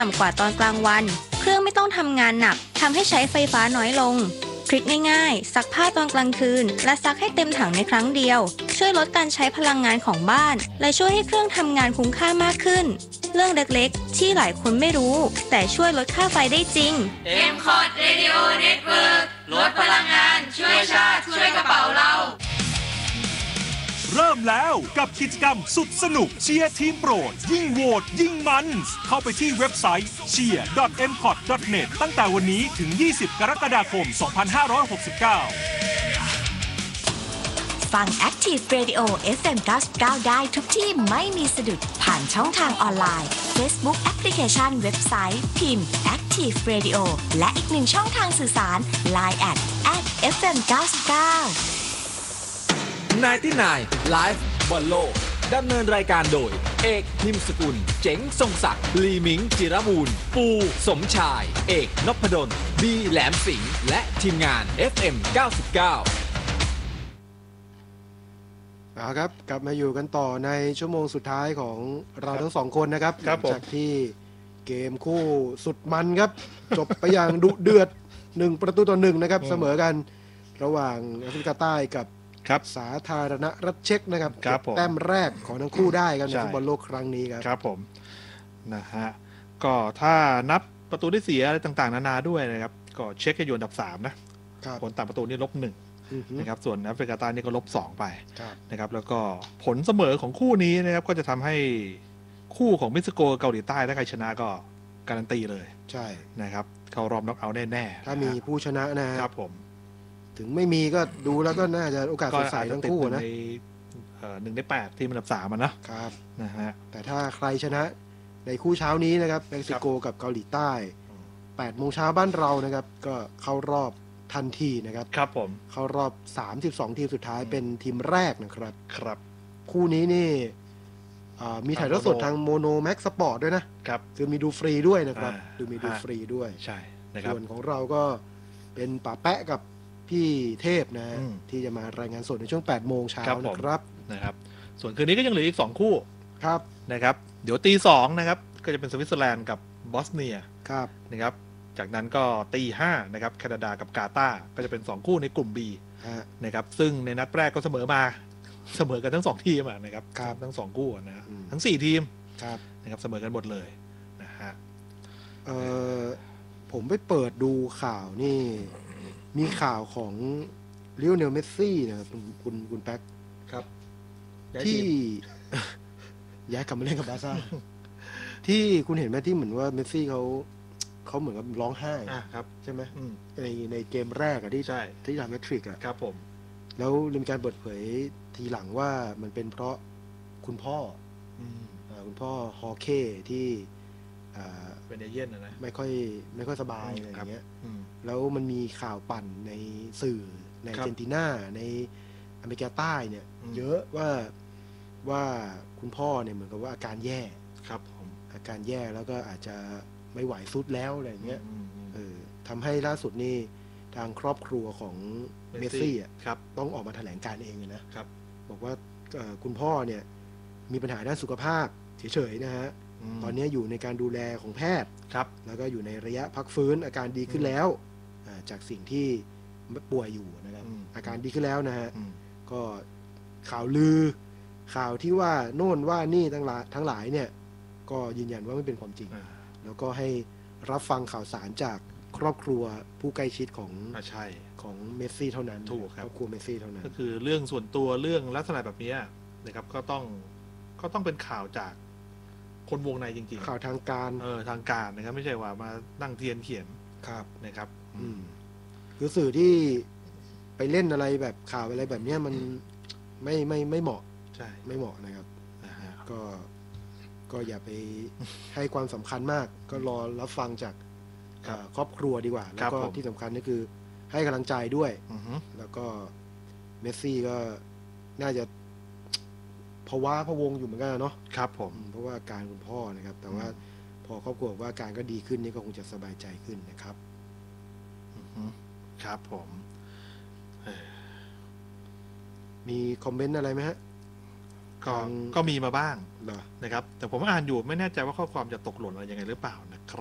ต่ำกว่าตอนกลางวันเครื่องไม่ต้องทำงานหนักทำให้ใช้ไฟฟ้าน้อยลงทริคง่ายๆซักผ้าตอนกลางคืนและซักให้เต็มถังในครั้งเดียวช่วยลดการใช้พลังงานของบ้านและช่วยให้เครื่องทำงานคุ้มค่ามากขึ้นเรื่องเล็กๆที่หลายคนไม่รู้แต่ช่วยลดค่าไฟได้จริง M-Cot Radio Network ลดพลังงานช่วยชาติช่วยกระเป๋าเราเริ่มแล้วกับกิจกรรมสุดสนุกเชียร์ทีมโปรดยิ่งโหวตยิ่งมันเข้าไปที่เว็บไซต์ cheer.mcot.net ตั้งแต่วันนี้ถึง 20 กรกฎาคม 2569 ฟัง Active Radio FM 99 ได้ทุกที่ไม่มีสะดุดผ่านช่องทางออนไลน์ Facebook แอปพลิเคชันเว็บไซต์พิมพ์ Active Radio และอีกหนึ่งช่องทางสื่อสาร Line @FM 99 นายที่นายไลฟ์บอลโลกดำเนินรายการโดยเอกพิมพ์สกุลเจ๋งทรงศักดิ์ลีมิงจิรบูรณ์ปูสมชายเอกนพดลบีแหลมสิงห์และทีมงาน FM 99 ครับกลับมาอยู่กันต่อในชั่วโมงสุดท้ายของเราทั้งสองคนนะครับหลังจากที่เกมคู่สุดมันครับจบไปอย่างดุเดือด1-1นะครับเสมอกันระหว่างแอฟริกาใต้กับสาธารณรัฐเช็กนะครับแต้มแรกของทั้งคู่ได้ครับในฟุตบอลโลกครั้งนี้ครับครับผมนะฮะก็ถ้านับประตูได้เสียอะไรต่างๆนานาด้วยนะครับก็เช็กอยู่อันดับ3นะผลต่างประตูนี่-1นะครับส่วนแอฟริกาใต้นี่ก็-2ไปนะครับแล้วก็ผลเสมอของคู่นี้นะครับก็จะทำให้คู่ของเม็กซิโกเกาหลีใต้ถ้าใครชนะก็การันตีเลยใช่นะครับเข้ารอบน็อกเอาท์แน่ๆถ้ามีผู้ชนะนะครับผมถึงไม่มีก็ดูแล้วก็น่าจะโอกาสสดใสทั้งคู่นะ 1 ใน 8ทีมอันดับ3นะครับนะฮะแต่ถ้าใครชนะในคู่เช้านี้นะครับเม็กซิโกกับเกาหลีใต้8 โมงเช้าบ้านเรานะครับก็เข้ารอบทันทีนะครับครับผมเข้ารอบ32ทีมสุดท้ายเป็นทีมแรกนะครับครับคู่นี้นี่มีถ่ายทอดสดทางโมโนแม็กสปอร์ตด้วยนะครับคือมีดูฟรีด้วยนะครับมีดูฟรีด้วยใช่นะครับส่วนของเราก็เป็นป่าแปะกับพี่เทพนะที่จะมารายงานสดในช่วง8 โมงเช้านะครับส่วนคืนนี้ก็ยังเหลืออีก2คู่ครับนะครับเดี๋ยวตี 2นะครับก็จะเป็นสวิตเซอร์แลนด์กับบอสเนียนะครับจากนั้นก็ตี 5นะครับแคนาดากับกาตาร์ก็จะเป็น2คู่ในกลุ่ม B นะครับซึ่งในนัดแรกก็เสมอกันทั้ง2ทีมนะครับทั้ง2คู่นะทั้ง4ทีมนะครับเสมอกันหมดเลยนะฮะผมไปเปิดดูข่าวนี่มีข่าวของลิโอเนลเมสซี่นะครับคุณแป๊กครับที่ย้ายกลับมาเล่นกับบาร์ซ่าที่คุณเห็นไหมที่เหมือนว่าเมสซี่เขาเหมือนกับร้องไห้ครับใช่ไหมในเกมแรกที่ทำแมทริกครับผมแล้วมีการเปิดเผยทีหลังว่ามันเป็นเพราะคุณพ่อฮอเคที่เป็นเอเย่นนะไม่ค่อยสบายอะไรอย่างเงี้ยแล้วมันมีข่าวปั่นในสื่อในอาร์เจนตินาในอเมริกาใต้เนี่ยเยอะว่าคุณพ่อเนี่ยเหมือนกับว่าอาการแย่ครับผมอาการแย่แล้วก็อาจจะไม่ไหวสุดแล้วอะไรอย่างเงี้ยทำให้ล่าสุดนี่ทางครอบครัวของเมสซี่ต้องออกมาแถลงการเองนะครับบอกว่าคุณพ่อเนี่ยมีปัญหาด้านสุขภาพเฉยๆนะฮะตอนนี้อยู่ในการดูแลของแพทย์แล้วก็อยู่ในระยะพักฟื้นอาการดีขึ้นแล้วจากสิ่งที่ป่วยอยู่นะครับอาการดีขึ้นแล้วนะฮะก็ข่าวลือข่าวที่ว่าโน่นว่านี่ทั้งหลายเนี่ยก็ยืนยันว่าไม่เป็นความจริงแล้วก็ให้รับฟังข่าวสารจากครอบครัวผู้ใกล้ชิดของเมสซี่เท่านั้นถูกครับครอบครัวเมสซี่เท่านั้นก็คือเรื่องส่วนตัวเรื่องลักษณะแบบนี้นะครับก็ต้องเป็นข่าวจากคนวงในจริงๆข่าวทางการทางการนะครับไม่ใช่ว่ามานั่งเทียนเขียนนะครับคือสื่อที่ไปเล่นอะไรแบบข่าวอะไรแบบนี้มันไม่เหมาะไม่เหมาะนะครับก็อย่าไปให้ความสำคัญมากก็รอรับฟังจากครอบครัวดีกว่าแล้วก็ที่สำคัญก็คือให้กำลังใจด้วยแล้วก็เมสซี่ก็น่าจะพะวงอยู่เหมือนกันเนาะครับผมเพราะว่าการคุณพ่อนะครับแต่ว่าพอครอบครัวว่าการก็ดีขึ้นนี่ก็คงจะสบายใจขึ้นนะครับครับผมมีคอมเมนต์อะไรไหมฮะก็มีมาบ้างนะครับแต่ผมอ่านอยู่ไม่แน่ใจว่าข้อความจะตกหล่นอะไรยังไงหรือเปล่านะครับ